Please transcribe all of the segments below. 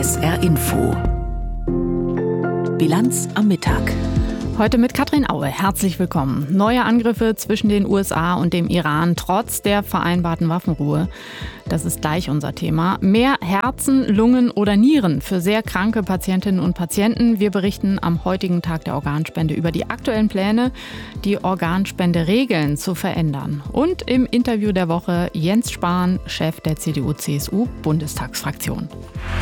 SR Info. Bilanz am Mittag. Heute mit Katrin Aue. Herzlich willkommen. Neue Angriffe zwischen den USA und dem Iran trotz der vereinbarten Waffenruhe. Das ist gleich unser Thema. Mehr Herzen, Lungen oder Nieren für sehr kranke Patientinnen und Patienten. Wir berichten am heutigen Tag der Organspende über die aktuellen Pläne, die Organspenderegeln zu verändern. Und im Interview der Woche Jens Spahn, Chef der CDU-CSU-Bundestagsfraktion.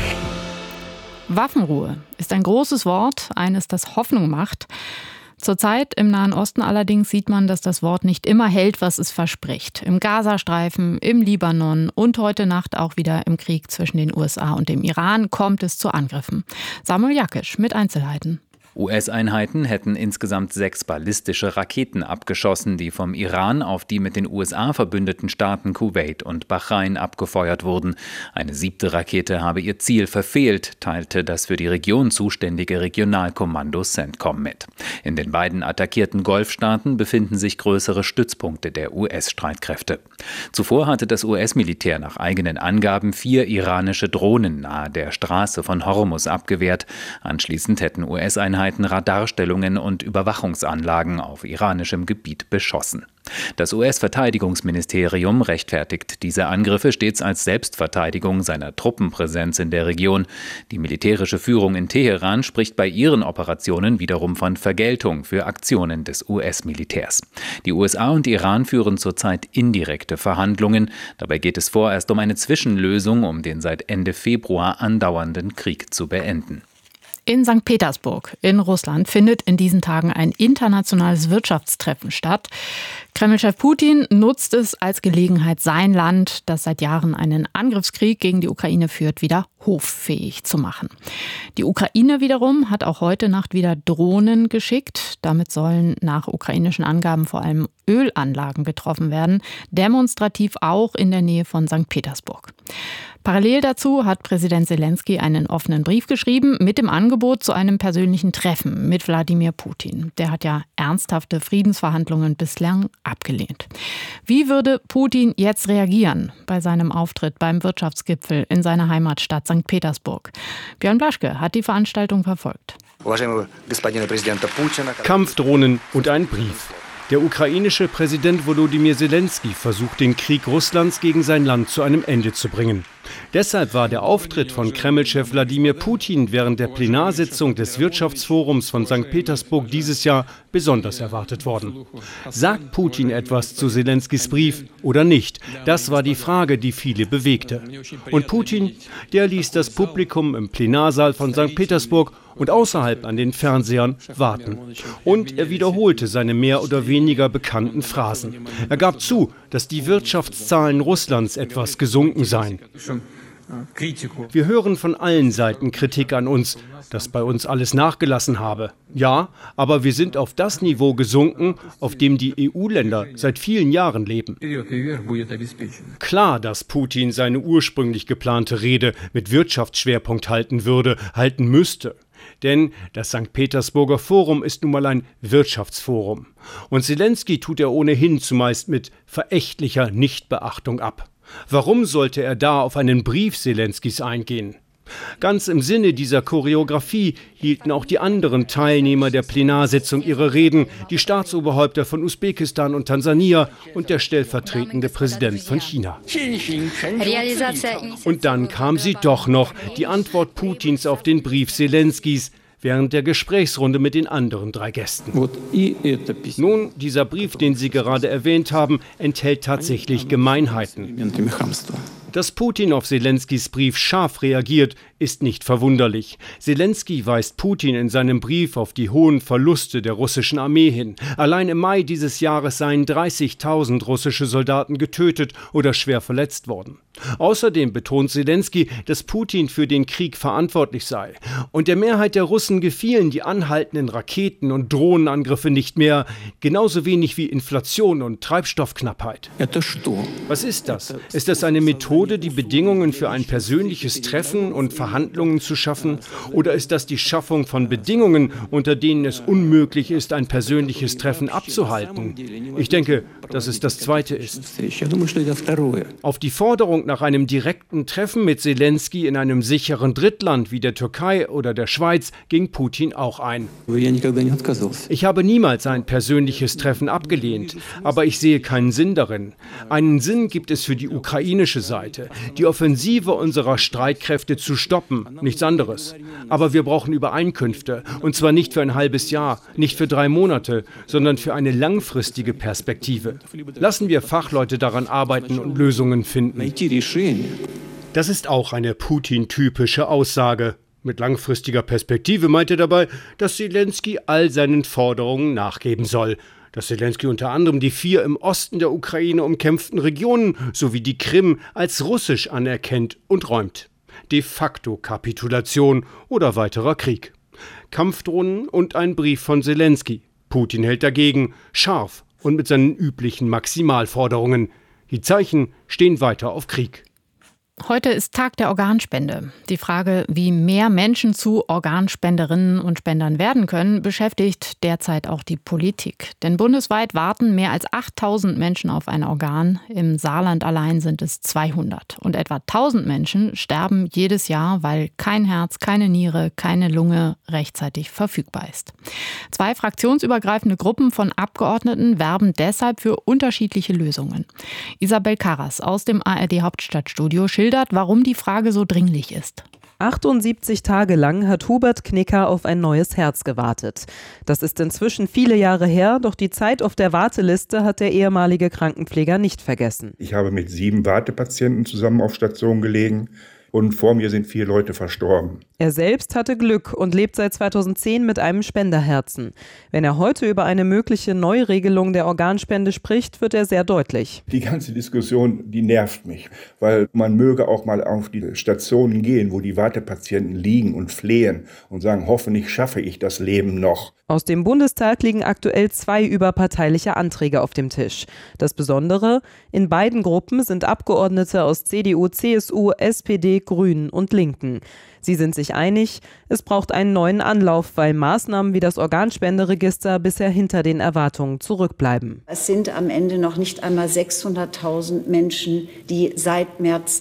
Waffenruhe ist ein großes Wort, eines, das Hoffnung macht. Zurzeit im Nahen Osten allerdings sieht man, dass das Wort nicht immer hält, was es verspricht. Im Gazastreifen, im Libanon und heute Nacht auch wieder im Krieg zwischen den USA und dem Iran kommt es zu Angriffen. Samuel Jakisch mit Einzelheiten. US-Einheiten hätten insgesamt 6 ballistische Raketen abgeschossen, die vom Iran auf die mit den USA verbündeten Staaten Kuwait und Bahrain abgefeuert wurden. Eine 7. Rakete habe ihr Ziel verfehlt, teilte das für die Region zuständige Regionalkommando CENTCOM mit. In den beiden attackierten Golfstaaten befinden sich größere Stützpunkte der US-Streitkräfte. Zuvor hatte das US-Militär nach eigenen Angaben 4 iranische Drohnen nahe der Straße von Hormuz abgewehrt. Anschließend hätten US-Einheiten Radarstellungen und Überwachungsanlagen auf iranischem Gebiet beschossen. Das US-Verteidigungsministerium rechtfertigt diese Angriffe stets als Selbstverteidigung seiner Truppenpräsenz in der Region. Die militärische Führung in Teheran spricht bei ihren Operationen wiederum von Vergeltung für Aktionen des US-Militärs. Die USA und Iran führen zurzeit indirekte Verhandlungen. Dabei geht es vorerst um eine Zwischenlösung, um den seit Ende Februar andauernden Krieg zu beenden. In St. Petersburg in Russland findet in diesen Tagen ein internationales Wirtschaftstreffen statt. Kreml-Chef Putin nutzt es als Gelegenheit, sein Land, das seit Jahren einen Angriffskrieg gegen die Ukraine führt, wieder hoffähig zu machen. Die Ukraine wiederum hat auch heute Nacht wieder Drohnen geschickt. Damit sollen nach ukrainischen Angaben vor allem Ölanlagen getroffen werden, demonstrativ auch in der Nähe von St. Petersburg. Parallel dazu hat Präsident Selenskyj einen offenen Brief geschrieben mit dem Angebot zu einem persönlichen Treffen mit Wladimir Putin. Der hat ja ernsthafte Friedensverhandlungen bislang abgelehnt. Wie würde Putin jetzt reagieren bei seinem Auftritt beim Wirtschaftsgipfel in seiner Heimatstadt St. Petersburg? Björn Blaschke hat die Veranstaltung verfolgt. Kampfdrohnen und ein Brief. Der ukrainische Präsident Volodymyr Selenskyj versucht, den Krieg Russlands gegen sein Land zu einem Ende zu bringen. Deshalb war der Auftritt von Kreml-Chef Wladimir Putin während der Plenarsitzung des Wirtschaftsforums von St. Petersburg dieses Jahr besonders erwartet worden. Sagt Putin etwas zu Selenskys Brief oder nicht? Das war die Frage, die viele bewegte. Und Putin, der ließ das Publikum im Plenarsaal von St. Petersburg und außerhalb an den Fernsehern warten. Und er wiederholte seine mehr oder weniger bekannten Phrasen. Er gab zu, dass die Wirtschaftszahlen Russlands etwas gesunken seien. Wir hören von allen Seiten Kritik an uns, dass bei uns alles nachgelassen habe. Ja, aber wir sind auf das Niveau gesunken, auf dem die EU-Länder seit vielen Jahren leben. Klar, dass Putin seine ursprünglich geplante Rede mit Wirtschaftsschwerpunkt halten müsste. Denn das St. Petersburger Forum ist nun mal ein Wirtschaftsforum. Und Selenskyj tut er ohnehin zumeist mit verächtlicher Nichtbeachtung ab. Warum sollte er da auf einen Brief Selenskys eingehen? Ganz im Sinne dieser Choreografie hielten auch die anderen Teilnehmer der Plenarsitzung ihre Reden, die Staatsoberhäupter von Usbekistan und Tansania und der stellvertretende Präsident von China. Und dann kam sie doch noch, die Antwort Putins auf den Brief Selenskys, während der Gesprächsrunde mit den anderen 3 Gästen. Nun, dieser Brief, den Sie gerade erwähnt haben, enthält tatsächlich Gemeinheiten. Dass Putin auf Selenskys Brief scharf reagiert, ist nicht verwunderlich. Selenskyj weist Putin in seinem Brief auf die hohen Verluste der russischen Armee hin. Allein im Mai dieses Jahres seien 30.000 russische Soldaten getötet oder schwer verletzt worden. Außerdem betont Selenskyj, dass Putin für den Krieg verantwortlich sei. Und der Mehrheit der Russen gefielen die anhaltenden Raketen- und Drohnenangriffe nicht mehr, genauso wenig wie Inflation und Treibstoffknappheit. Was ist das? Ist das eine Methode, die Bedingungen für ein persönliches Treffen und Verhandlungen zu schaffen? Oder ist das die Schaffung von Bedingungen, unter denen es unmöglich ist, ein persönliches Treffen abzuhalten? Ich denke, dass es das Zweite ist. Auf die Forderung Forderung nach einem direkten Treffen mit Selenskyj in einem sicheren Drittland wie der Türkei oder der Schweiz ging Putin auch ein. Ich habe niemals ein persönliches Treffen abgelehnt, aber ich sehe keinen Sinn darin. Einen Sinn gibt es für die ukrainische Seite, die Offensive unserer Streitkräfte zu stoppen, nichts anderes. Aber wir brauchen Übereinkünfte, und zwar nicht für ein halbes Jahr, nicht für 3 Monate, sondern für eine langfristige Perspektive. Lassen wir Fachleute daran arbeiten und Lösungen finden. Das ist auch eine Putin-typische Aussage. Mit langfristiger Perspektive meint er dabei, dass Selenskyj all seinen Forderungen nachgeben soll. Dass Selenskyj unter anderem die 4 im Osten der Ukraine umkämpften Regionen sowie die Krim als russisch anerkennt und räumt. De facto Kapitulation oder weiterer Krieg. Kampfdrohnen und ein Brief von Selenskyj. Putin hält dagegen, scharf und mit seinen üblichen Maximalforderungen. Die Zeichen stehen weiter auf Krieg. Heute ist Tag der Organspende. Die Frage, wie mehr Menschen zu Organspenderinnen und Spendern werden können, beschäftigt derzeit auch die Politik. Denn bundesweit warten mehr als 8.000 Menschen auf ein Organ. Im Saarland allein sind es 200. Und etwa 1.000 Menschen sterben jedes Jahr, weil kein Herz, keine Niere, keine Lunge rechtzeitig verfügbar ist. 2 fraktionsübergreifende Gruppen von Abgeordneten werben deshalb für unterschiedliche Lösungen. Isabel Karras aus dem ARD-Hauptstadtstudio schildert, warum die Frage so dringlich ist. 78 Tage lang hat Hubert Knicker auf ein neues Herz gewartet. Das ist inzwischen viele Jahre her, doch die Zeit auf der Warteliste hat der ehemalige Krankenpfleger nicht vergessen. Ich habe mit 7 Wartepatienten zusammen auf Station gelegen. Und vor mir sind 4 Leute verstorben. Er selbst hatte Glück und lebt seit 2010 mit einem Spenderherzen. Wenn er heute über eine mögliche Neuregelung der Organspende spricht, wird er sehr deutlich. Die ganze Diskussion, die nervt mich, weil man möge auch mal auf die Stationen gehen, wo die Wartepatienten liegen und flehen und sagen, hoffentlich schaffe ich das Leben noch. Aus dem Bundestag liegen aktuell 2 überparteiliche Anträge auf dem Tisch. Das Besondere, in beiden Gruppen sind Abgeordnete aus CDU, CSU, SPD, Grünen und Linken. Sie sind sich einig, es braucht einen neuen Anlauf, weil Maßnahmen wie das Organspenderegister bisher hinter den Erwartungen zurückbleiben. Es sind am Ende noch nicht einmal 600.000 Menschen, die seit März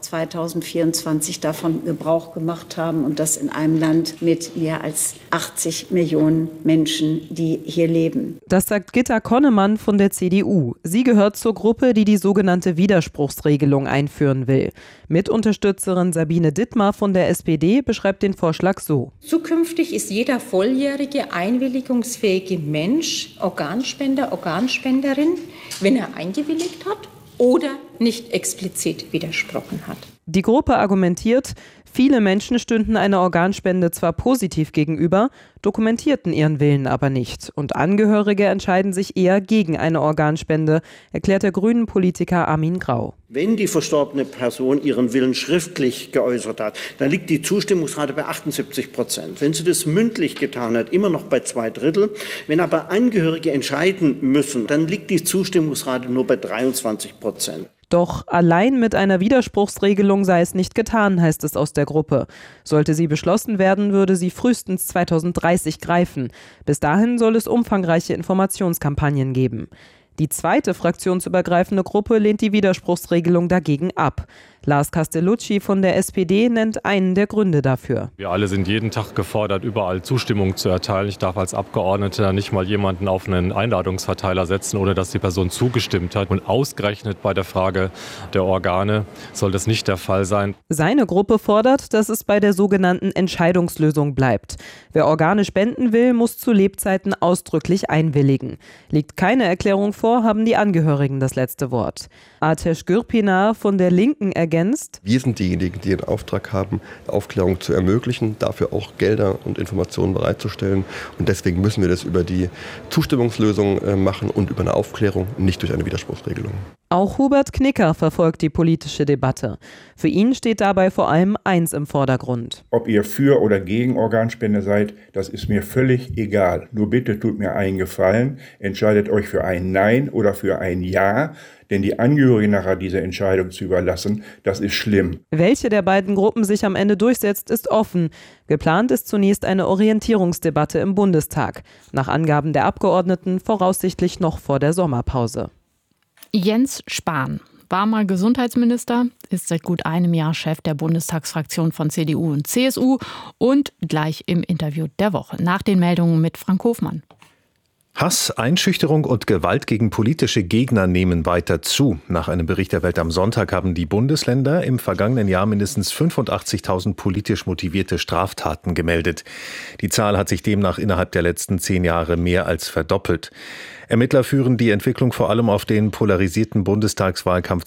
2024 davon Gebrauch gemacht haben, und das in einem Land mit mehr als 80 Millionen Menschen, die hier leben. Das sagt Gitta Konnemann von der CDU. Sie gehört zur Gruppe, die die sogenannte Widerspruchsregelung einführen will. Mitunterstützerin Sabine Dittmar von der SPD beschreibt den Vorschlag so. Zukünftig ist jeder volljährige, einwilligungsfähige Mensch Organspender, Organspenderin, wenn er eingewilligt hat oder nicht explizit widersprochen hat. Die Gruppe argumentiert, viele Menschen stünden einer Organspende zwar positiv gegenüber, dokumentierten ihren Willen aber nicht. Und Angehörige entscheiden sich eher gegen eine Organspende, erklärt der Grünen-Politiker Armin Grau. Wenn die verstorbene Person ihren Willen schriftlich geäußert hat, dann liegt die Zustimmungsrate bei 78%. Wenn sie das mündlich getan hat, immer noch bei 2/3. Wenn aber Angehörige entscheiden müssen, dann liegt die Zustimmungsrate nur bei 23%. Doch allein mit einer Widerspruchsregelung sei es nicht getan, heißt es aus der Gruppe. Sollte sie beschlossen werden, würde sie frühestens 2030 greifen. Bis dahin soll es umfangreiche Informationskampagnen geben. Die zweite fraktionsübergreifende Gruppe lehnt die Widerspruchsregelung dagegen ab. Lars Castellucci von der SPD nennt einen der Gründe dafür. Wir alle sind jeden Tag gefordert, überall Zustimmung zu erteilen. Ich darf als Abgeordneter nicht mal jemanden auf einen Einladungsverteiler setzen, ohne dass die Person zugestimmt hat. Und ausgerechnet bei der Frage der Organe soll das nicht der Fall sein. Seine Gruppe fordert, dass es bei der sogenannten Entscheidungslösung bleibt. Wer Organe spenden will, muss zu Lebzeiten ausdrücklich einwilligen. Liegt keine Erklärung vor, haben die Angehörigen das letzte Wort. Ateş Gürpınar von der Linken ergänzt: Wir sind diejenigen, die den Auftrag haben, Aufklärung zu ermöglichen, dafür auch Gelder und Informationen bereitzustellen. Und deswegen müssen wir das über die Zustimmungslösung machen und über eine Aufklärung, nicht durch eine Widerspruchsregelung. Auch Hubert Knicker verfolgt die politische Debatte. Für ihn steht dabei vor allem eins im Vordergrund. Ob ihr für oder gegen Organspende seid, das ist mir völlig egal. Nur bitte tut mir einen Gefallen, entscheidet euch für ein Nein oder für ein Ja. Denn die Angehörigen nachher diese Entscheidung zu überlassen, das ist schlimm. Welche der beiden Gruppen sich am Ende durchsetzt, ist offen. Geplant ist zunächst eine Orientierungsdebatte im Bundestag. Nach Angaben der Abgeordneten voraussichtlich noch vor der Sommerpause. Jens Spahn war mal Gesundheitsminister, ist seit gut einem Jahr Chef der Bundestagsfraktion von CDU und CSU und gleich im Interview der Woche. Nach den Meldungen mit Frank Hofmann. Hass, Einschüchterung und Gewalt gegen politische Gegner nehmen weiter zu. Nach einem Bericht der Welt am Sonntag haben die Bundesländer im vergangenen Jahr mindestens 85.000 politisch motivierte Straftaten gemeldet. Die Zahl hat sich demnach innerhalb der letzten 10 Jahre mehr als verdoppelt. Ermittler führen die Entwicklung vor allem auf den polarisierten Bundestagswahlkampf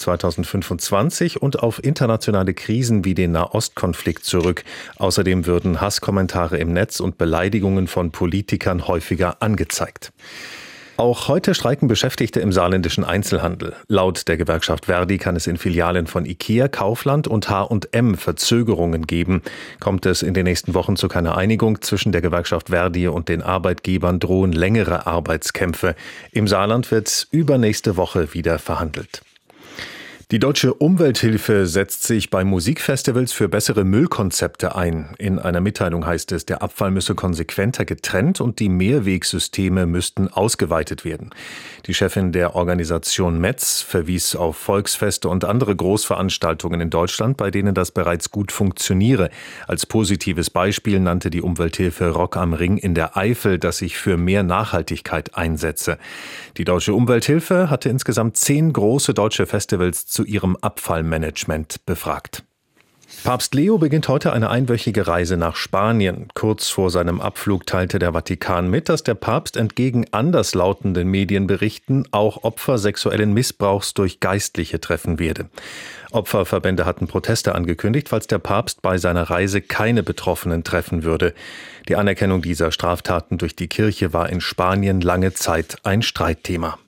2025 und auf internationale Krisen wie den Nahostkonflikt zurück. Außerdem würden Hasskommentare im Netz und Beleidigungen von Politikern häufiger angezeigt. Auch heute streiken Beschäftigte im saarländischen Einzelhandel. Laut der Gewerkschaft Verdi kann es in Filialen von IKEA, Kaufland und H&M Verzögerungen geben. Kommt es in den nächsten Wochen zu keiner Einigung zwischen der Gewerkschaft Verdi und den Arbeitgebern, drohen längere Arbeitskämpfe. Im Saarland wird übernächste Woche wieder verhandelt. Die Deutsche Umwelthilfe setzt sich bei Musikfestivals für bessere Müllkonzepte ein. In einer Mitteilung heißt es, der Abfall müsse konsequenter getrennt und die Mehrwegsysteme müssten ausgeweitet werden. Die Chefin der Organisation Metz verwies auf Volksfeste und andere Großveranstaltungen in Deutschland, bei denen das bereits gut funktioniere. Als positives Beispiel nannte die Umwelthilfe Rock am Ring in der Eifel, das sich für mehr Nachhaltigkeit einsetze. Die Deutsche Umwelthilfe hatte insgesamt 10 große deutsche Festivals zu ihrem Abfallmanagement befragt. Papst Leo beginnt heute eine einwöchige Reise nach Spanien. Kurz vor seinem Abflug teilte der Vatikan mit, dass der Papst entgegen anderslautenden Medienberichten auch Opfer sexuellen Missbrauchs durch Geistliche treffen werde. Opferverbände hatten Proteste angekündigt, falls der Papst bei seiner Reise keine Betroffenen treffen würde. Die Anerkennung dieser Straftaten durch die Kirche war in Spanien lange Zeit ein Streitthema.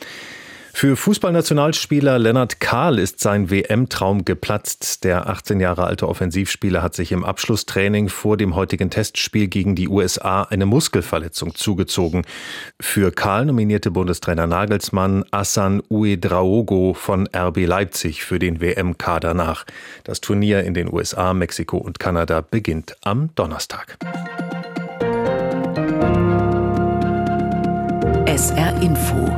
Für Fußballnationalspieler Lennart Kahl ist sein WM-Traum geplatzt. Der 18 Jahre alte Offensivspieler hat sich im Abschlusstraining vor dem heutigen Testspiel gegen die USA eine Muskelverletzung zugezogen. Für Kahl nominierte Bundestrainer Nagelsmann Hassan Ouedraogo von RB Leipzig für den WM-Kader nach. Das Turnier in den USA, Mexiko und Kanada beginnt am Donnerstag. SR Info.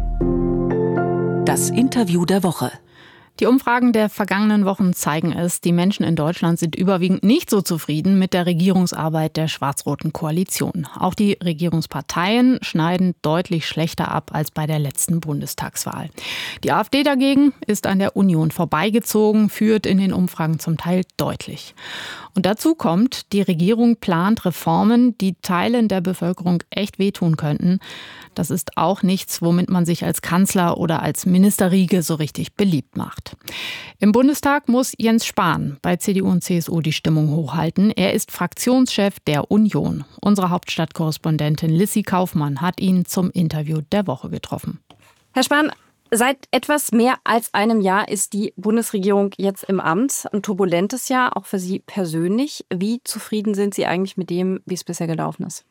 Das Interview der Woche. Die Umfragen der vergangenen Wochen zeigen es, die Menschen in Deutschland sind überwiegend nicht so zufrieden mit der Regierungsarbeit der schwarz-roten Koalition. Auch die Regierungsparteien schneiden deutlich schlechter ab als bei der letzten Bundestagswahl. Die AfD dagegen ist an der Union vorbeigezogen, führt in den Umfragen zum Teil deutlich. Und dazu kommt, die Regierung plant Reformen, die Teilen der Bevölkerung echt wehtun könnten. Das ist auch nichts, womit man sich als Kanzler oder als Ministerriege so richtig beliebt macht. Im Bundestag muss Jens Spahn bei CDU und CSU die Stimmung hochhalten. Er ist Fraktionschef der Union. Unsere Hauptstadtkorrespondentin Lissy Kaufmann hat ihn zum Interview der Woche getroffen. Herr Spahn, seit etwas mehr als einem Jahr ist die Bundesregierung jetzt im Amt. Ein turbulentes Jahr, auch für Sie persönlich. Wie zufrieden sind Sie eigentlich mit dem, wie es bisher gelaufen ist?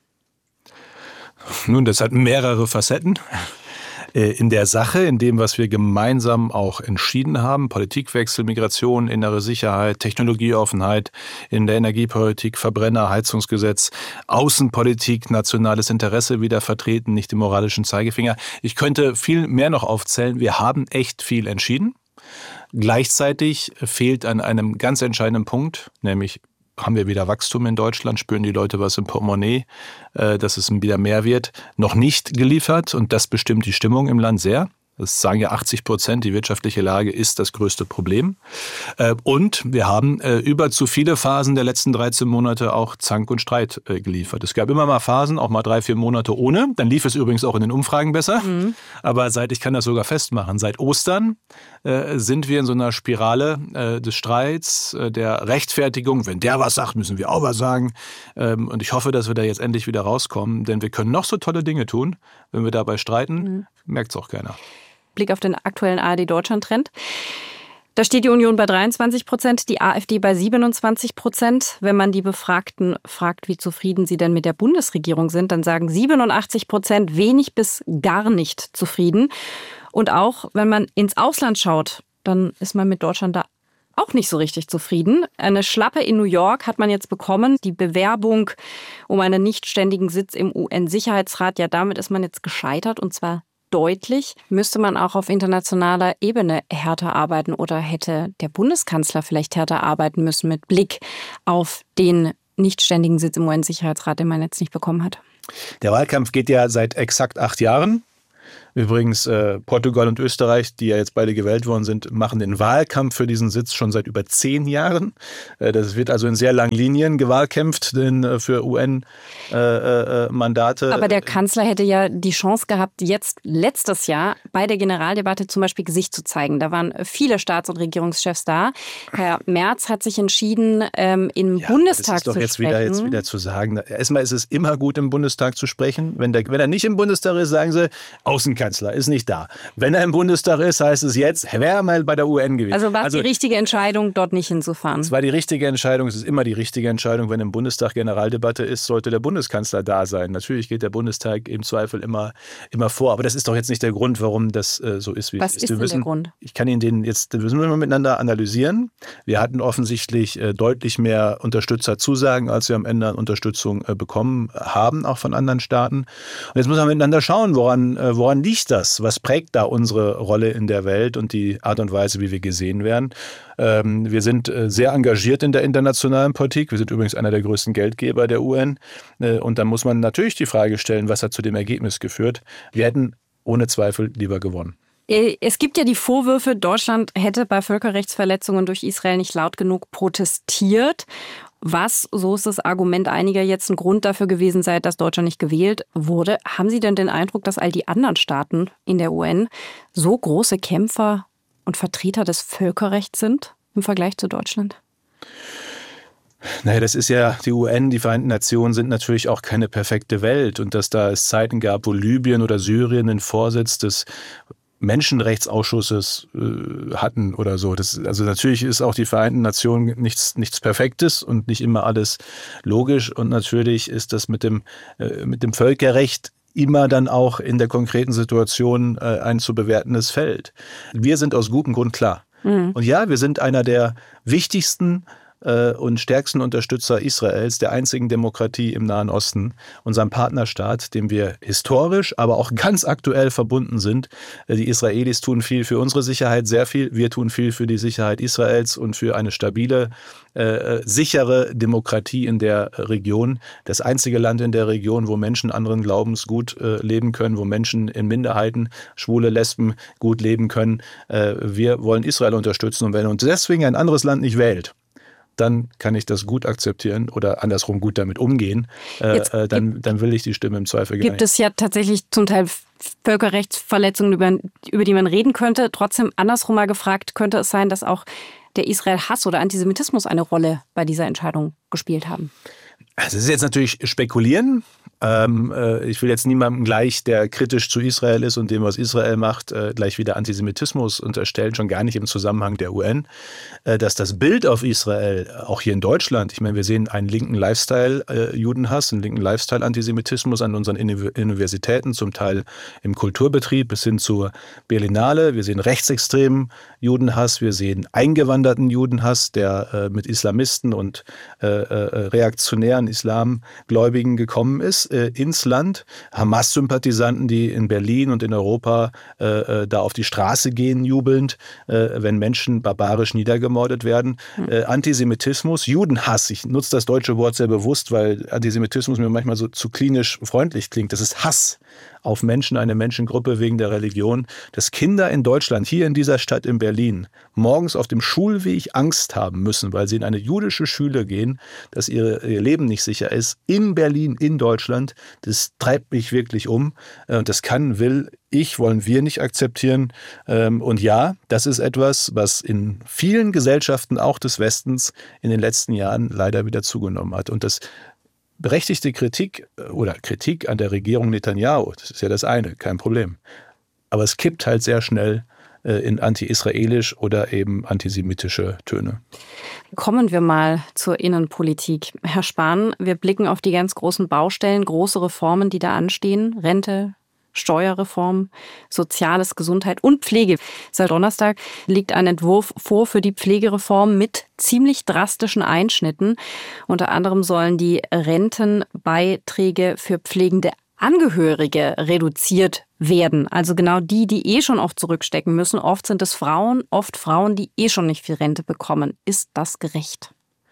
Nun, das hat mehrere Facetten. In der Sache, in dem, was wir gemeinsam auch entschieden haben, Politikwechsel, Migration, innere Sicherheit, Technologieoffenheit, in der Energiepolitik, Verbrenner, Heizungsgesetz, Außenpolitik, nationales Interesse wieder vertreten, nicht den moralischen Zeigefinger. Ich könnte viel mehr noch aufzählen. Wir haben echt viel entschieden. Gleichzeitig fehlt an einem ganz entscheidenden Punkt, nämlich haben wir wieder Wachstum in Deutschland, spüren die Leute was im Portemonnaie, dass es wieder mehr wird, noch nicht geliefert und das bestimmt die Stimmung im Land sehr. Das sagen ja 80%, die wirtschaftliche Lage ist das größte Problem. Und wir haben über zu viele Phasen der letzten 13 Monate auch Zank und Streit geliefert. Es gab immer mal Phasen, auch mal 3-4 Monate ohne. Dann lief es übrigens auch in den Umfragen besser. Aber ich kann das sogar festmachen, seit Ostern sind wir in so einer Spirale des Streits, der Rechtfertigung. Wenn der was sagt, müssen wir auch was sagen. Und ich hoffe, dass wir da jetzt endlich wieder rauskommen. Denn wir können noch so tolle Dinge tun. Wenn wir dabei streiten, merkt es auch keiner. Blick auf den aktuellen ARD-Deutschland-Trend. Da steht die Union bei 23%, die AfD bei 27%. Wenn man die Befragten fragt, wie zufrieden sie denn mit der Bundesregierung sind, dann sagen 87% wenig bis gar nicht zufrieden. Und auch wenn man ins Ausland schaut, dann ist man mit Deutschland da auch nicht so richtig zufrieden. Eine Schlappe in New York hat man jetzt bekommen. Die Bewerbung um einen nichtständigen Sitz im UN-Sicherheitsrat, ja, damit ist man jetzt gescheitert und zwar deutlich. Müsste man auch auf internationaler Ebene härter arbeiten oder hätte der Bundeskanzler vielleicht härter arbeiten müssen mit Blick auf den nicht ständigen Sitz im UN-Sicherheitsrat, den man jetzt nicht bekommen hat? Der Wahlkampf geht ja seit exakt 8 Jahren. Übrigens, Portugal und Österreich, die ja jetzt beide gewählt worden sind, machen den Wahlkampf für diesen Sitz schon seit über 10 Jahren. Das wird also in sehr langen Linien gewahlkämpft für UN-Mandate. Aber der Kanzler hätte ja die Chance gehabt, jetzt letztes Jahr bei der Generaldebatte zum Beispiel Gesicht zu zeigen. Da waren viele Staats- und Regierungschefs da. Herr Merz hat sich entschieden, im Bundestag zu sprechen. Das ist doch jetzt wieder zu sagen. Erstmal ist es immer gut, im Bundestag zu sprechen. Wenn er nicht im Bundestag ist, sagen sie, Außenkanzler ist nicht da. Wenn er im Bundestag ist, heißt es jetzt, wäre mal bei der UN gewesen. Also war es die richtige Entscheidung, dort nicht hinzufahren? Es war die richtige Entscheidung. Es ist immer die richtige Entscheidung. Wenn im Bundestag Generaldebatte ist, sollte der Bundeskanzler da sein. Natürlich geht der Bundestag im Zweifel immer vor. Aber das ist doch jetzt nicht der Grund, warum das so ist, wie es ist. Was ist denn der Grund? Ich kann Ihnen den jetzt, das müssen wir miteinander analysieren. Wir hatten offensichtlich deutlich mehr Unterstützerzusagen, als wir am Ende an Unterstützung bekommen haben, auch von anderen Staaten. Und jetzt müssen wir miteinander schauen, woran liegt das? Was prägt da unsere Rolle in der Welt und die Art und Weise, wie wir gesehen werden? Wir sind sehr engagiert in der internationalen Politik. Wir sind übrigens einer der größten Geldgeber der UN. Und da muss man natürlich die Frage stellen, was hat zu dem Ergebnis geführt? Wir hätten ohne Zweifel lieber gewonnen. Es gibt ja die Vorwürfe, Deutschland hätte bei Völkerrechtsverletzungen durch Israel nicht laut genug protestiert. Was, so ist das Argument einiger, jetzt ein Grund dafür gewesen sei, dass Deutschland nicht gewählt wurde. Haben Sie denn den Eindruck, dass all die anderen Staaten in der UN so große Kämpfer und Vertreter des Völkerrechts sind im Vergleich zu Deutschland? Naja, das ist ja die UN, die Vereinten Nationen sind natürlich auch keine perfekte Welt. Und dass da es Zeiten gab, wo Libyen oder Syrien den Vorsitz des Menschenrechtsausschusses hatten oder so. Also natürlich ist auch die Vereinten Nationen nichts Perfektes und nicht immer alles logisch. Und natürlich ist das mit dem Völkerrecht immer dann auch in der konkreten Situation ein zu bewertendes Feld. Wir sind aus gutem Grund klar. Mhm. Und ja, wir sind einer der wichtigsten und stärksten Unterstützer Israels, der einzigen Demokratie im Nahen Osten, unserem Partnerstaat, dem wir historisch, aber auch ganz aktuell verbunden sind. Die Israelis tun viel für unsere Sicherheit, sehr viel. Wir tun viel für die Sicherheit Israels und für eine stabile, sichere Demokratie in der Region. Das einzige Land in der Region, wo Menschen anderen Glaubens gut leben können, wo Menschen in Minderheiten, Schwule, Lesben gut leben können. Wir wollen Israel unterstützen. Und wenn uns deswegen ein anderes Land nicht wählt, dann kann ich das gut akzeptieren oder andersrum gut damit umgehen. Dann will ich die Stimme im Zweifel gar nicht. Gibt es ja tatsächlich zum Teil Völkerrechtsverletzungen, über die man reden könnte. Trotzdem andersrum mal gefragt, könnte es sein, dass auch der Israel-Hass oder Antisemitismus eine Rolle bei dieser Entscheidung gespielt haben? Also das ist jetzt natürlich spekulieren. Ich will jetzt niemandem gleich, der kritisch zu Israel ist und dem, was Israel macht, gleich wieder Antisemitismus unterstellen, schon gar nicht im Zusammenhang der UN. Dass das Bild auf Israel, auch hier in Deutschland, ich meine, wir sehen einen linken Lifestyle-Judenhass, einen linken Lifestyle-Antisemitismus an unseren Universitäten, zum Teil im Kulturbetrieb bis hin zur Berlinale. Wir sehen rechtsextremen Judenhass, wir sehen eingewanderten Judenhass, der mit Islamisten und reaktionären Islamgläubigen gekommen ist ins Land. Hamas-Sympathisanten, die in Berlin und in Europa da auf die Straße gehen, jubelnd, wenn Menschen barbarisch niedergemordet werden. Antisemitismus, Judenhass. Ich nutze das deutsche Wort sehr bewusst, weil Antisemitismus mir manchmal so zu klinisch freundlich klingt. Das ist Hass auf Menschen, eine Menschengruppe wegen der Religion. Dass Kinder in Deutschland, hier in dieser Stadt in Berlin, morgens auf dem Schulweg Angst haben müssen, weil sie in eine jüdische Schule gehen, dass ihr Leben nicht sicher ist, in Berlin, in Deutschland, das treibt mich wirklich um. Und das wollen wir nicht akzeptieren. Und ja, das ist etwas, was in vielen Gesellschaften, auch des Westens, in den letzten Jahren leider wieder zugenommen hat. Und das berechtigte Kritik an der Regierung Netanyahu, das ist ja das eine, kein Problem. Aber es kippt halt sehr schnell in anti-israelisch oder eben antisemitische Töne. Kommen wir mal zur Innenpolitik. Herr Spahn, wir blicken auf die ganz großen Baustellen, große Reformen, die da anstehen. Rente, Steuerreform, Soziales, Gesundheit und Pflege. Seit Donnerstag liegt ein Entwurf vor für die Pflegereform mit ziemlich drastischen Einschnitten. Unter anderem sollen die Rentenbeiträge für Pflegende Angehörige reduziert werden. Also genau die schon oft zurückstecken müssen. Oft sind es Frauen, die schon nicht viel Rente bekommen. Ist das gerecht?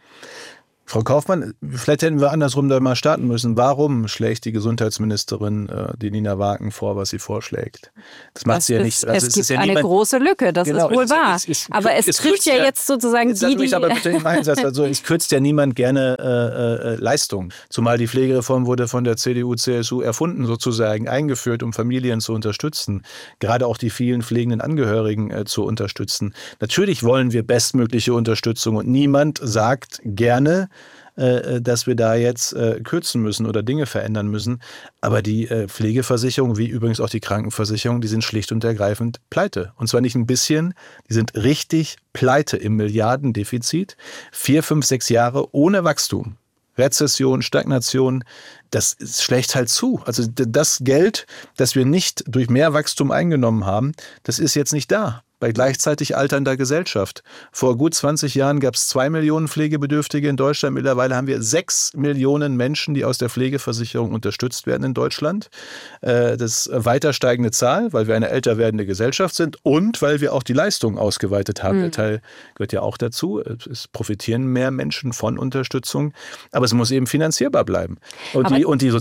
Frau Kaufmann, vielleicht hätten wir andersrum da mal starten müssen. Warum schlägt die Gesundheitsministerin die Nina Wagen vor, was sie vorschlägt? Das macht sie ja nicht. Also es gibt ja eine große Lücke, das ist wohl wahr. Aber es trifft ja jetzt sozusagen die... Aber bitte in meinen Satz. Also es kürzt ja niemand gerne Leistung. Zumal die Pflegereform wurde von der CDU, CSU erfunden, sozusagen eingeführt, um Familien zu unterstützen. Gerade auch die vielen pflegenden Angehörigen zu unterstützen. Natürlich wollen wir bestmögliche Unterstützung und niemand sagt gerne, dass wir da jetzt kürzen müssen oder Dinge verändern müssen. Aber die Pflegeversicherung, wie übrigens auch die Krankenversicherung, die sind schlicht und ergreifend pleite. Und zwar nicht ein bisschen, die sind richtig pleite im Milliardendefizit. 4, 5, 6 Jahre ohne Wachstum. Rezession, Stagnation, das schlägt halt zu. Also das Geld, das wir nicht durch mehr Wachstum eingenommen haben, das ist jetzt nicht da. Bei gleichzeitig alternder Gesellschaft. Vor gut 20 Jahren gab es 2 Millionen Pflegebedürftige in Deutschland. Mittlerweile haben wir 6 Millionen Menschen, die aus der Pflegeversicherung unterstützt werden in Deutschland. Das ist eine weiter steigende Zahl, weil wir eine älter werdende Gesellschaft sind und weil wir auch die Leistungen ausgeweitet haben. Der Teil gehört ja auch dazu. Es profitieren mehr Menschen von Unterstützung, aber es muss eben finanzierbar bleiben. Und die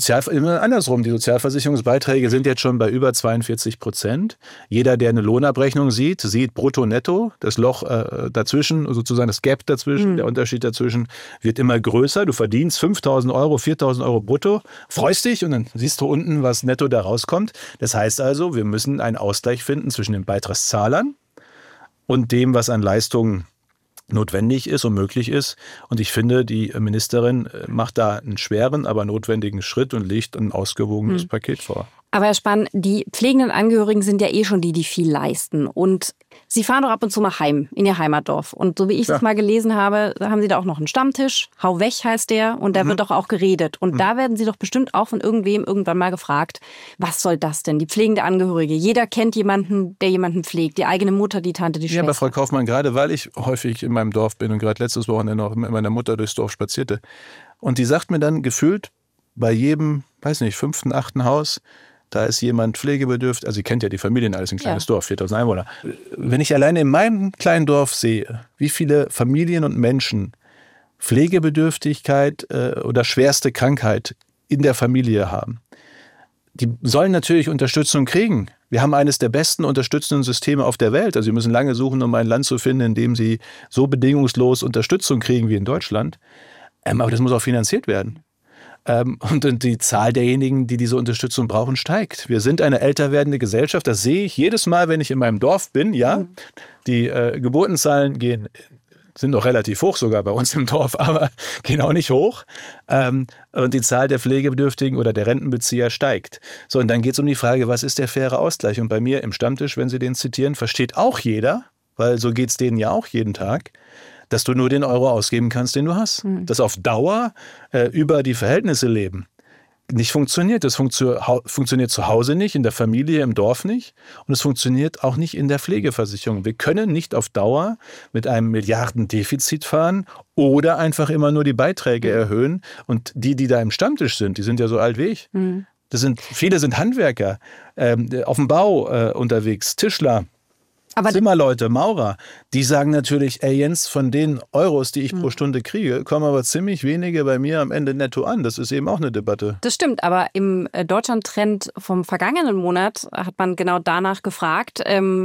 Sozialversicherungsbeiträge sind jetzt schon bei über 42%. Jeder, der eine Lohnabrechnung sieht brutto, netto, das Loch dazwischen, sozusagen das Gap dazwischen, der Unterschied dazwischen wird immer größer. Du verdienst 5.000 Euro, 4.000 Euro brutto, freust dich und dann siehst du unten, was netto da rauskommt. Das heißt also, wir müssen einen Ausgleich finden zwischen den Beitragszahlern und dem, was an Leistungen notwendig ist und möglich ist. Und ich finde, die Ministerin macht da einen schweren, aber notwendigen Schritt und legt ein ausgewogenes Paket vor. Aber Herr Spahn, die pflegenden Angehörigen sind ja schon die viel leisten. Und Sie fahren doch ab und zu mal heim, in Ihr Heimatdorf. Und so wie ich das mal gelesen habe, da haben Sie da auch noch einen Stammtisch. Hau weg heißt der. Und da wird doch auch geredet. Und da werden Sie doch bestimmt auch von irgendwem irgendwann mal gefragt, was soll das denn? Die pflegende Angehörige. Jeder kennt jemanden, der jemanden pflegt. Die eigene Mutter, die Tante, die Schwester. Ja, aber Frau Kaufmann, gerade weil ich häufig in meinem Dorf bin und gerade letztes Wochenende noch mit meiner Mutter durchs Dorf spazierte. Und die sagt mir dann gefühlt bei jedem, 5., 8. Haus, da ist jemand pflegebedürftig, also ihr kennt ja die Familien, alles ein kleines Dorf, 4.000 Einwohner. Wenn ich alleine in meinem kleinen Dorf sehe, wie viele Familien und Menschen Pflegebedürftigkeit oder schwerste Krankheit in der Familie haben, die sollen natürlich Unterstützung kriegen. Wir haben eines der besten unterstützenden Systeme auf der Welt. Also sie müssen lange suchen, um ein Land zu finden, in dem sie so Unterstützung kriegen wie in Deutschland. Aber das muss auch finanziert werden. Und die Zahl derjenigen, die diese Unterstützung brauchen, steigt. Wir sind eine älter werdende Gesellschaft. Das sehe ich jedes Mal, wenn ich in meinem Dorf bin. Ja, die Geburtenzahlen sind noch relativ hoch sogar bei uns im Dorf, aber gehen auch nicht hoch. Und die Zahl der Pflegebedürftigen oder der Rentenbezieher steigt. So, und dann geht es um die Frage, was ist der faire Ausgleich? Und bei mir im Stammtisch, wenn Sie den zitieren, versteht auch jeder, weil so geht es denen ja auch jeden Tag, dass du nur den Euro ausgeben kannst, den du hast. Das auf Dauer über die Verhältnisse leben nicht funktioniert. Das funktioniert zu Hause nicht, in der Familie, im Dorf nicht. Und es funktioniert auch nicht in der Pflegeversicherung. Wir können nicht auf Dauer mit einem Milliardendefizit fahren oder einfach immer nur die Beiträge erhöhen. Und die da im Stammtisch sind, die sind ja so alt wie ich. Viele sind Handwerker, auf dem Bau unterwegs, Tischler. Aber Zimmerleute, Maurer, die sagen natürlich, ey Jens, von den Euros, die ich pro Stunde kriege, kommen aber ziemlich wenige bei mir am Ende netto an. Das ist eben auch eine Debatte. Das stimmt, aber im Deutschland-Trend vom vergangenen Monat hat man genau danach gefragt,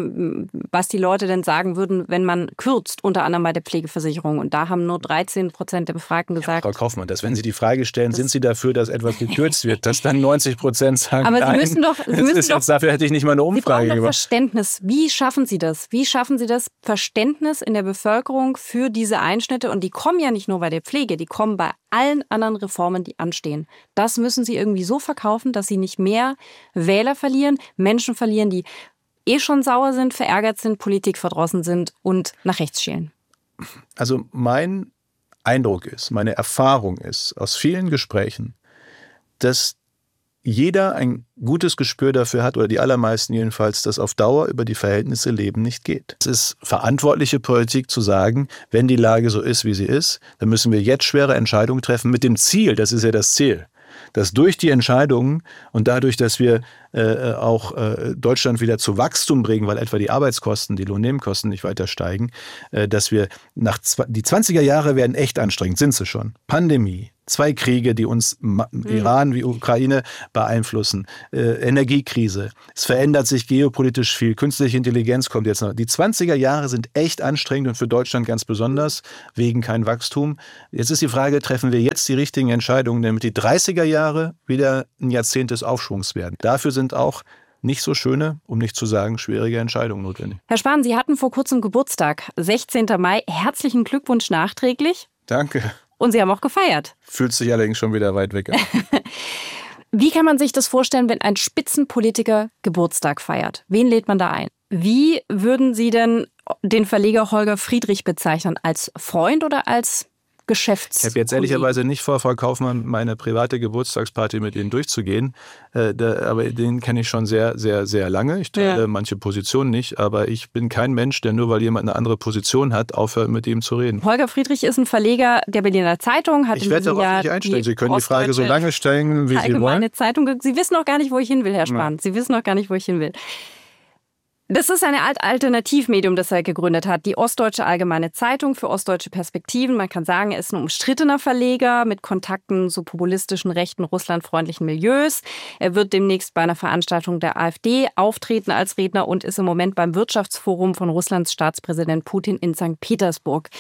was die Leute denn sagen würden, wenn man kürzt, unter anderem bei der Pflegeversicherung. Und da haben nur 13% der Befragten gesagt... Ja, Frau Kaufmann, wenn Sie die Frage stellen, sind Sie dafür, dass etwas gekürzt wird, dass dann 90% sagen, aber nein, Sie müssen doch dafür hätte ich nicht mal eine Umfrage gemacht. Sie brauchen doch Verständnis. Wie schaffen Sie das? Wie schaffen Sie das Verständnis in der Bevölkerung für diese Einschnitte? Und die kommen ja nicht nur bei der Pflege, die kommen bei allen anderen Reformen, die anstehen. Das müssen Sie irgendwie so verkaufen, dass Sie nicht mehr Wähler verlieren, Menschen verlieren, die schon sauer sind, verärgert sind, politikverdrossen sind und nach rechts schälen. Also mein Eindruck ist, meine Erfahrung ist aus vielen Gesprächen, dass jeder ein gutes Gespür dafür hat, oder die allermeisten jedenfalls, dass auf Dauer über die Verhältnisse Leben nicht geht. Es ist verantwortliche Politik zu sagen, wenn die Lage so ist, wie sie ist, dann müssen wir jetzt schwere Entscheidungen treffen mit dem Ziel, das ist ja das Ziel, dass durch die Entscheidungen und dadurch, dass wir auch Deutschland wieder zu Wachstum bringen, weil etwa die Arbeitskosten, die Lohnnebenkosten nicht weiter steigen, dass wir die 20er Jahre werden echt anstrengend, sind sie schon. Pandemie, 2 Kriege, die uns Iran wie Ukraine beeinflussen, Energiekrise, es verändert sich geopolitisch viel, künstliche Intelligenz kommt jetzt noch. Die 20er Jahre sind echt anstrengend und für Deutschland ganz besonders, wegen kein Wachstum. Jetzt ist die Frage, treffen wir jetzt die richtigen Entscheidungen, damit die 30er Jahre wieder ein Jahrzehnt des Aufschwungs werden. Dafür sind auch nicht so schöne, um nicht zu sagen, schwierige Entscheidungen notwendig. Herr Spahn, Sie hatten vor kurzem Geburtstag, 16. Mai. Herzlichen Glückwunsch nachträglich. Danke. Und Sie haben auch gefeiert. Fühlt sich allerdings schon wieder weit weg an. Wie kann man sich das vorstellen, wenn ein Spitzenpolitiker Geburtstag feiert? Wen lädt man da ein? Wie würden Sie denn den Verleger Holger Friedrich bezeichnen? Als Freund oder als Geschäfts-? Ich habe jetzt ehrlicherweise nicht vor, Frau Kaufmann, meine private Geburtstagsparty mit Ihnen durchzugehen. Aber den kenne ich schon sehr, sehr, sehr lange. Ich teile manche Positionen nicht, aber ich bin kein Mensch, der nur weil jemand eine andere Position hat, aufhört, mit ihm zu reden. Holger Friedrich ist ein Verleger der Berliner Zeitung. Hat ich werde darauf nicht einstellen. Sie können die Frage so lange stellen, wie Sie wollen. Zeitung. Sie wissen noch gar nicht, wo ich hin will, Herr Spahn. Sie wissen noch gar nicht, wo ich hin will. Das ist eine Alternativmedium, das er gegründet hat, die Ostdeutsche Allgemeine Zeitung für ostdeutsche Perspektiven. Man kann sagen, er ist ein umstrittener Verleger mit Kontakten zu populistischen, rechten, russlandfreundlichen Milieus. Er wird demnächst bei einer Veranstaltung der AfD auftreten als Redner und ist im Moment beim Wirtschaftsforum von Russlands Staatspräsident Putin in St. Petersburg.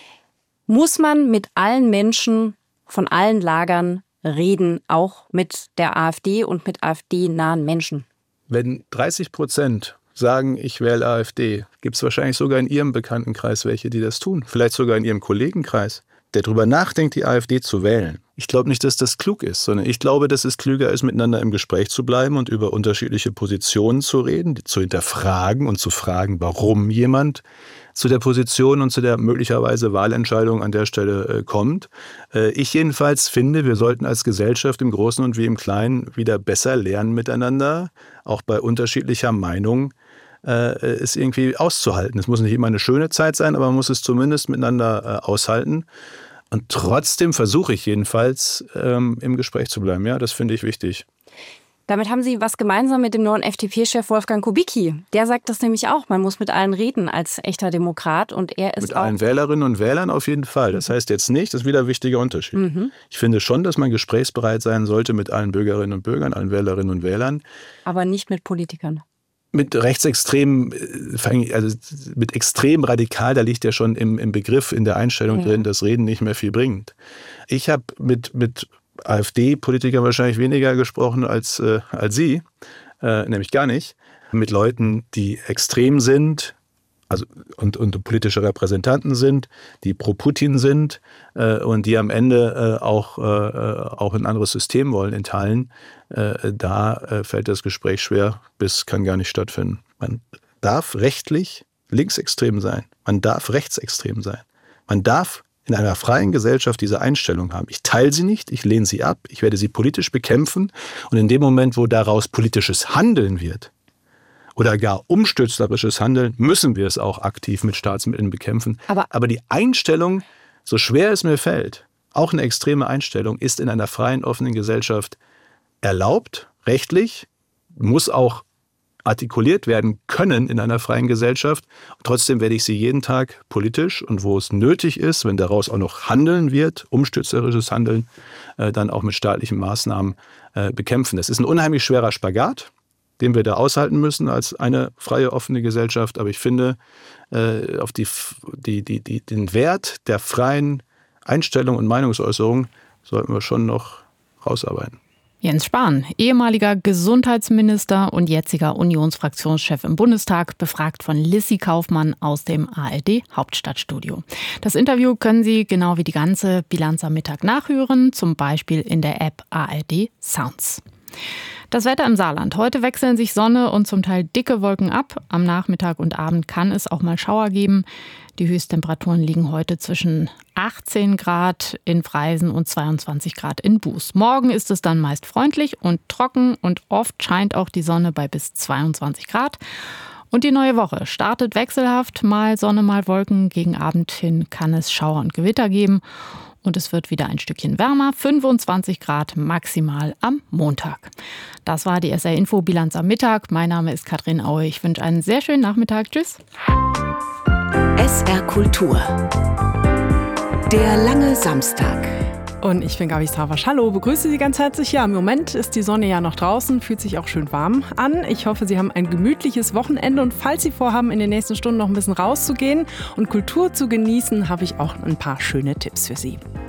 Muss man mit allen Menschen von allen Lagern reden, auch mit der AfD und mit AfD-nahen Menschen? Wenn 30% sagen, ich wähle AfD, gibt es wahrscheinlich sogar in Ihrem Bekanntenkreis welche, die das tun. Vielleicht sogar in Ihrem Kollegenkreis, der darüber nachdenkt, die AfD zu wählen. Ich glaube nicht, dass das klug ist, sondern ich glaube, dass es klüger ist, miteinander im Gespräch zu bleiben und über unterschiedliche Positionen zu reden, die zu hinterfragen und zu fragen, warum jemand zu der Position und zu der möglicherweise Wahlentscheidung an der Stelle kommt. Ich jedenfalls finde, wir sollten als Gesellschaft im Großen und wie im Kleinen wieder besser lernen miteinander, auch bei unterschiedlicher Meinung es irgendwie auszuhalten. Es muss nicht immer eine schöne Zeit sein, aber man muss es zumindest miteinander aushalten. Und trotzdem versuche ich jedenfalls, im Gespräch zu bleiben. Ja, das finde ich wichtig. Damit haben Sie was gemeinsam mit dem neuen FDP-Chef Wolfgang Kubicki. Der sagt das nämlich auch, man muss mit allen reden als echter Demokrat. Und er ist mit allen Wählerinnen und Wählern auf jeden Fall. Das heißt jetzt nicht, das ist wieder ein wichtiger Unterschied. Ich finde schon, dass man gesprächsbereit sein sollte mit allen Bürgerinnen und Bürgern, allen Wählerinnen und Wählern. Aber nicht mit Politikern. Mit rechtsextrem, also mit extrem radikal, da liegt ja schon im Begriff, in der Einstellung drin, dass Reden nicht mehr viel bringt. Ich habe mit AfD-Politikern wahrscheinlich weniger gesprochen als Sie, nämlich gar nicht. Mit Leuten, die extrem sind, also und politische Repräsentanten sind, die pro Putin sind und die am Ende auch ein anderes System wollen in Teilen, da fällt das Gespräch schwer bis kann gar nicht stattfinden. Man darf rechtlich linksextrem sein, man darf rechtsextrem sein, man darf in einer freien Gesellschaft diese Einstellung haben. Ich teile sie nicht, ich lehne sie ab, ich werde sie politisch bekämpfen und in dem Moment, wo daraus politisches Handeln wird, oder gar umstürzerisches Handeln, müssen wir es auch aktiv mit Staatsmitteln bekämpfen. Aber die Einstellung, so schwer es mir fällt, auch eine extreme Einstellung, ist in einer freien, offenen Gesellschaft erlaubt, rechtlich, muss auch artikuliert werden können in einer freien Gesellschaft. Und trotzdem werde ich sie jeden Tag politisch und wo es nötig ist, wenn daraus auch noch Handeln wird, umstürzerisches Handeln, dann auch mit staatlichen Maßnahmen bekämpfen. Das ist ein unheimlich schwerer Spagat, den wir da aushalten müssen als eine freie, offene Gesellschaft. Aber ich finde, auf den Wert der freien Einstellung und Meinungsäußerung sollten wir schon noch rausarbeiten. Jens Spahn, ehemaliger Gesundheitsminister und jetziger Unionsfraktionschef im Bundestag, befragt von Lissi Kaufmann aus dem ARD-Hauptstadtstudio. Das Interview können Sie genau wie die ganze Bilanz am Mittag nachhören, zum Beispiel in der App ARD Sounds. Das Wetter im Saarland. Heute wechseln sich Sonne und zum Teil dicke Wolken ab. Am Nachmittag und Abend kann es auch mal Schauer geben. Die Höchsttemperaturen liegen heute zwischen 18 Grad in Freisen und 22 Grad in Buß. Morgen ist es dann meist freundlich und trocken und oft scheint auch die Sonne bei bis 22 Grad. Und die neue Woche startet wechselhaft, mal Sonne, mal Wolken. Gegen Abend hin kann es Schauer und Gewitter geben. und es wird wieder ein Stückchen wärmer, 25 Grad maximal am Montag. Das war die SR-Info-Bilanz am Mittag. Mein Name ist Katrin Aue. Ich wünsche einen sehr schönen Nachmittag. Tschüss. SR Kultur. Der lange Samstag. Und ich bin Gabi Savasch. Hallo, begrüße Sie ganz herzlich. Ja, im Moment ist die Sonne ja noch draußen, fühlt sich auch schön warm an. Ich hoffe, Sie haben ein gemütliches Wochenende und falls Sie vorhaben, in den nächsten Stunden noch ein bisschen rauszugehen und Kultur zu genießen, habe ich auch ein paar schöne Tipps für Sie.